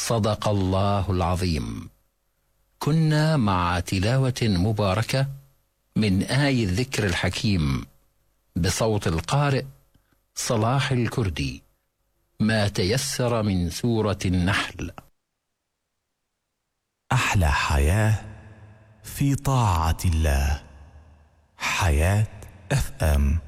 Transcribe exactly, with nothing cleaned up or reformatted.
صدق الله العظيم. كنا مع تلاوة مباركة من آي الذكر الحكيم بصوت القارئ صلاح الكردي، ما تيسر من سورة النحل. أحلى حياة في طاعة الله. حياة اف ام.